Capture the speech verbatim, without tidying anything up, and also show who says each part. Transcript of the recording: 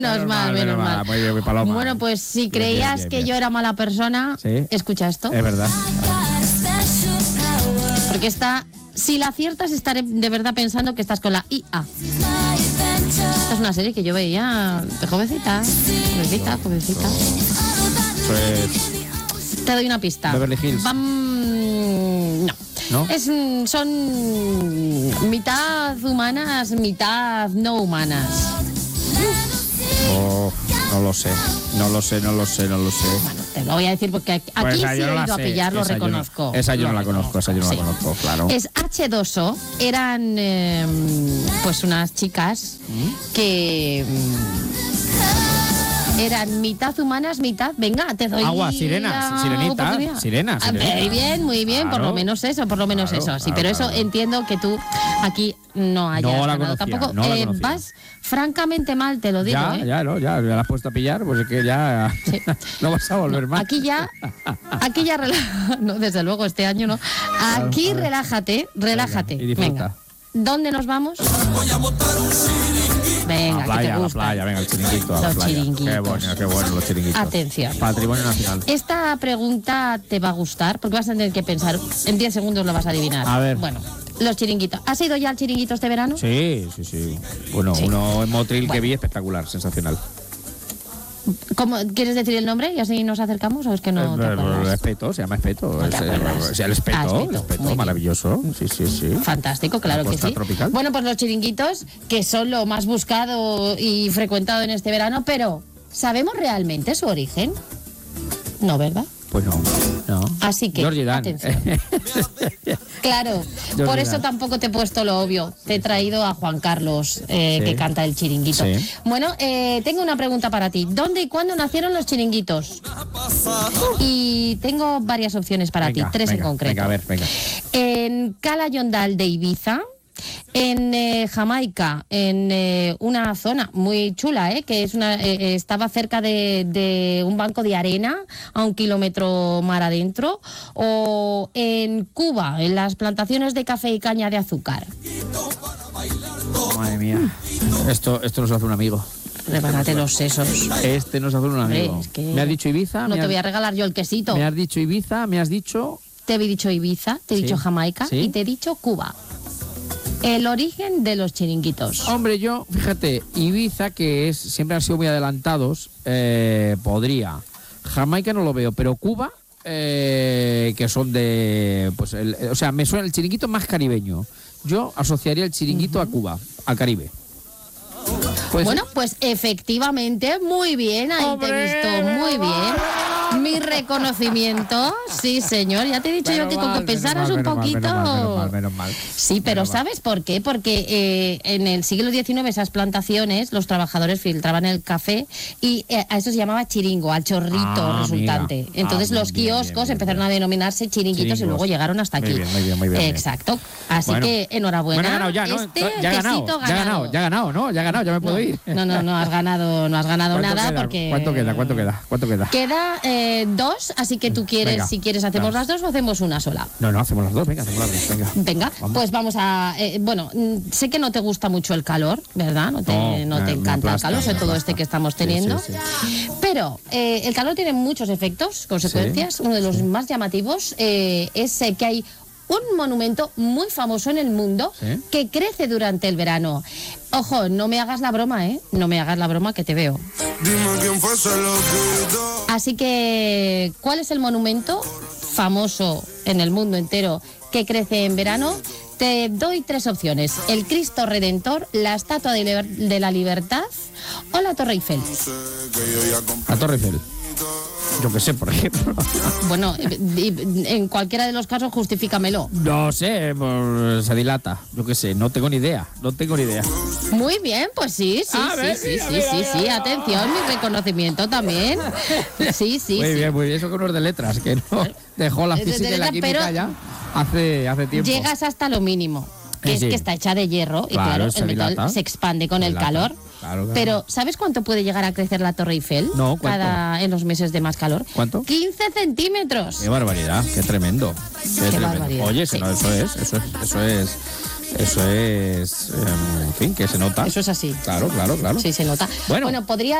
Speaker 1: Menos mal, menos mal.
Speaker 2: Muy bien, muy paloma.
Speaker 1: Bueno, pues si creías
Speaker 2: bien, bien,
Speaker 1: que
Speaker 2: bien.
Speaker 1: yo era mala persona,
Speaker 2: ¿Sí?
Speaker 1: escucha esto.
Speaker 2: Es verdad.
Speaker 1: Porque está, si la aciertas, estaré de verdad pensando que estás con la I A. Esta es una serie que yo veía de jovencita, jovencita, jovencita.
Speaker 2: Eso es...
Speaker 1: Te doy una pista.
Speaker 2: Beverly Hills.
Speaker 1: Bam... No.
Speaker 2: ¿No?
Speaker 1: Es, son mitad humanas, mitad no humanas.
Speaker 2: Oh, no lo sé, no lo sé, no lo sé, no lo sé.
Speaker 1: Bueno, te lo voy a decir porque aquí
Speaker 2: Pues
Speaker 1: sí
Speaker 2: esa
Speaker 1: he
Speaker 2: yo no
Speaker 1: ido
Speaker 2: la
Speaker 1: a
Speaker 2: sé,
Speaker 1: pillar, lo
Speaker 2: esa yo no-
Speaker 1: reconozco.
Speaker 2: esa yo no
Speaker 1: Lo
Speaker 2: la conozco, esa yo no la
Speaker 1: sí.
Speaker 2: conozco, claro.
Speaker 1: Es hache dos o, eran eh, pues unas chicas que mm, eran mitad humanas, mitad, venga, te doy
Speaker 2: Agua, sirenas,
Speaker 1: la
Speaker 2: sirenita,
Speaker 1: oportunidad.
Speaker 2: sirena,
Speaker 1: Ah,
Speaker 2: sirena.
Speaker 1: Muy bien, muy bien, por
Speaker 2: Claro.
Speaker 1: lo menos eso, por lo menos
Speaker 2: Claro,
Speaker 1: eso, sí,
Speaker 2: claro,
Speaker 1: pero eso
Speaker 2: claro.
Speaker 1: entiendo que tú aquí no hayas
Speaker 2: No la
Speaker 1: ganado
Speaker 2: conocía,
Speaker 1: tampoco.
Speaker 2: no la
Speaker 1: Eh,
Speaker 2: conocía.
Speaker 1: vas francamente mal, te lo digo,
Speaker 2: Ya,
Speaker 1: ¿eh?
Speaker 2: ya, no, ya, me la has puesto a pillar, pues es que ya
Speaker 1: Sí.
Speaker 2: no vas a volver más.
Speaker 1: Aquí ya, aquí ya relájate. No, desde luego, este año no. Aquí
Speaker 2: a ver.
Speaker 1: relájate, relájate.
Speaker 2: Venga, y disfruta.
Speaker 1: Venga. ¿Dónde nos vamos? Venga,
Speaker 2: a la
Speaker 1: que
Speaker 2: playa,
Speaker 1: te
Speaker 2: a la
Speaker 1: gusta.
Speaker 2: playa, venga, el chiringuito, a la
Speaker 1: Los
Speaker 2: playa.
Speaker 1: chiringuitos.
Speaker 2: Qué bueno, qué bueno los chiringuitos.
Speaker 1: Atención.
Speaker 2: Patrimonio nacional.
Speaker 1: Esta pregunta te va a gustar porque vas a tener que pensar. En diez segundos lo vas a adivinar.
Speaker 2: A ver.
Speaker 1: Bueno, los chiringuitos. ¿Has ido ya al chiringuito este verano?
Speaker 2: Sí, sí, sí. Bueno,
Speaker 1: Sí.
Speaker 2: uno en Motril que
Speaker 1: Bueno.
Speaker 2: vi espectacular, sensacional.
Speaker 1: ¿Cómo, ¿Quieres decir el nombre y así nos acercamos o es que no te
Speaker 2: Eh,
Speaker 1: acuerdas?
Speaker 2: Espeto, se llama Espeto.
Speaker 1: No te
Speaker 2: Es, eh,
Speaker 1: acuerdas.
Speaker 2: o sea, el Espeto,
Speaker 1: Ah, Espeto,
Speaker 2: el Espeto,
Speaker 1: muy bien.
Speaker 2: maravilloso. Sí, sí, sí.
Speaker 1: Fantástico, claro
Speaker 2: La
Speaker 1: que
Speaker 2: costa
Speaker 1: sí.
Speaker 2: tropical.
Speaker 1: Bueno, pues los chiringuitos, que son lo más buscado y frecuentado en este verano, pero ¿sabemos realmente su origen? No, ¿verdad?
Speaker 2: Pues no, no.
Speaker 1: Así que,
Speaker 2: Georgie Dan.
Speaker 1: atención. Claro,
Speaker 2: Yo
Speaker 1: por
Speaker 2: olvidar.
Speaker 1: eso tampoco te he puesto lo obvio. Te he traído a Juan Carlos, eh,
Speaker 2: Sí.
Speaker 1: que canta el chiringuito.
Speaker 2: Sí.
Speaker 1: Bueno, eh, tengo una pregunta para ti. ¿Dónde y cuándo nacieron los chiringuitos? Y tengo varias opciones para
Speaker 2: Venga,
Speaker 1: ti, tres
Speaker 2: venga,
Speaker 1: en concreto.
Speaker 2: Venga, a ver, venga.
Speaker 1: En Cala Yondal de Ibiza, en eh, Jamaica, en eh, una zona muy chula, eh, que es una eh, estaba cerca de, de un banco de arena a un kilómetro mar adentro, o en Cuba, en las plantaciones de café y caña de azúcar.
Speaker 2: Madre mía. Esto, esto nos hace un amigo.
Speaker 1: Prepárate los sesos.
Speaker 2: Este nos hace un amigo.
Speaker 1: es que
Speaker 2: Me has dicho Ibiza.
Speaker 1: No
Speaker 2: me
Speaker 1: te
Speaker 2: has-
Speaker 1: voy a regalar yo el quesito.
Speaker 2: Me has dicho Ibiza, me has dicho...
Speaker 1: Te he dicho Ibiza, te he
Speaker 2: Sí.
Speaker 1: dicho Jamaica
Speaker 2: Sí.
Speaker 1: y te he dicho Cuba. El origen de los chiringuitos.
Speaker 2: Hombre, yo, fíjate, Ibiza, que es siempre han sido muy adelantados, eh, podría. Jamaica no lo veo, pero Cuba, eh, que son de... pues el- O sea, me suena el chiringuito más caribeño. Yo asociaría el chiringuito a Cuba, al Caribe. Pues,
Speaker 1: Bueno, pues efectivamente, muy bien, ahí te he visto muy bien. Mi reconocimiento, sí señor, ya te he dicho yo que con que pensaras un poquito...
Speaker 2: Menos mal, menos mal, menos mal.
Speaker 1: Sí, pero
Speaker 2: Menos mal.
Speaker 1: ¿sabes por qué? Porque eh, en el siglo diecinueve esas plantaciones, los trabajadores filtraban el café y eh, a eso se llamaba chiringo, al chorrito
Speaker 2: Ah,
Speaker 1: resultante.
Speaker 2: mira.
Speaker 1: Entonces
Speaker 2: Ah,
Speaker 1: los
Speaker 2: bien, bien,
Speaker 1: kioscos
Speaker 2: bien,
Speaker 1: empezaron
Speaker 2: bien.
Speaker 1: a denominarse chiringuitos y
Speaker 2: Chiringos.
Speaker 1: luego llegaron hasta
Speaker 2: Muy
Speaker 1: aquí.
Speaker 2: bien, muy bien, muy bien, muy bien.
Speaker 1: Exacto. Así
Speaker 2: Bueno.
Speaker 1: que enhorabuena.
Speaker 2: Bueno, he ganado ya, ¿no?
Speaker 1: Este
Speaker 2: ya he ganado,
Speaker 1: quesito
Speaker 2: ya he ganado, ya he ganado, ¿no? Ya he ganado, ya me puedo ir.
Speaker 1: No, no, no has ganado, no has ganado
Speaker 2: ¿Cuánto
Speaker 1: nada
Speaker 2: queda?
Speaker 1: porque...
Speaker 2: ¿Cuánto queda? ¿Cuánto queda? ¿Cuánto queda?
Speaker 1: Queda eh, dos, así que tú quieres,
Speaker 2: Venga,
Speaker 1: si quieres, hacemos
Speaker 2: vamos.
Speaker 1: las dos o hacemos una sola.
Speaker 2: No, no, hacemos las dos, venga, hacemos las dos, venga.
Speaker 1: Venga,
Speaker 2: Vamos.
Speaker 1: pues vamos a... eh, bueno, mm, sé que no te gusta mucho el calor, ¿verdad? No te,
Speaker 2: No,
Speaker 1: no te
Speaker 2: me- me
Speaker 1: encanta
Speaker 2: aplasta,
Speaker 1: el calor, sobre
Speaker 2: me
Speaker 1: todo
Speaker 2: aplasta.
Speaker 1: este que estamos
Speaker 2: Sí,
Speaker 1: teniendo.
Speaker 2: sí, sí.
Speaker 1: Pero eh, el calor tiene muchos efectos, consecuencias. Uno de los más llamativos eh, es eh, que hay un monumento muy famoso en el mundo
Speaker 2: Sí.
Speaker 1: que crece durante el verano. Ojo, no me hagas la broma, ¿eh? No me hagas la broma que te veo.
Speaker 3: Dime quién fue ese loquito.
Speaker 1: Así que, ¿cuál es el monumento famoso en el mundo entero que crece en verano? Te doy tres opciones: el Cristo Redentor, la Estatua de, Liber- de la Libertad o la Torre Eiffel.
Speaker 3: Sé que yo ya compré.
Speaker 2: La Torre Eiffel. Yo qué sé, por ejemplo.
Speaker 1: Bueno, eh, di- en cualquiera de los casos justifícamelo.
Speaker 2: No sé, por- se dilata. Yo qué sé, no tengo ni idea. No tengo ni idea.
Speaker 1: Muy bien, pues sí, sí,
Speaker 2: A
Speaker 1: sí,
Speaker 2: ver,
Speaker 1: sí,
Speaker 2: mira,
Speaker 1: sí,
Speaker 2: mira,
Speaker 1: sí,
Speaker 2: mira,
Speaker 1: sí,
Speaker 2: mira.
Speaker 1: atención, mi reconocimiento también. Sí, sí,
Speaker 2: Muy
Speaker 1: sí.
Speaker 2: bien, muy bien. Eso que uno es de letras, que no dejó la
Speaker 1: Es de
Speaker 2: física y la
Speaker 1: letras,
Speaker 2: química
Speaker 1: pero
Speaker 2: ya hace, hace tiempo.
Speaker 1: Llegas hasta lo mínimo, que
Speaker 2: Eh,
Speaker 1: es
Speaker 2: sí.
Speaker 1: que está hecha de hierro y
Speaker 2: Claro,
Speaker 1: claro,
Speaker 2: se
Speaker 1: el metal
Speaker 2: dilata.
Speaker 1: se expande con
Speaker 2: Se
Speaker 1: el
Speaker 2: dilata.
Speaker 1: calor.
Speaker 2: Claro, claro.
Speaker 1: Pero ¿sabes cuánto puede llegar a crecer la Torre Eiffel?
Speaker 2: No, ¿cuánto?
Speaker 1: Cada, en los meses de más calor.
Speaker 2: ¿Cuánto?
Speaker 1: quince centímetros.
Speaker 2: Qué barbaridad, qué tremendo. Qué, tremendo.
Speaker 1: barbaridad,
Speaker 2: Oye, eso,
Speaker 1: sí.
Speaker 2: no, eso es, eso es, eso es. Eso es, eh, en fin, que se nota.
Speaker 1: Eso es así.
Speaker 2: Claro, claro, claro.
Speaker 1: Sí, se nota.
Speaker 2: Bueno.
Speaker 1: Bueno, podría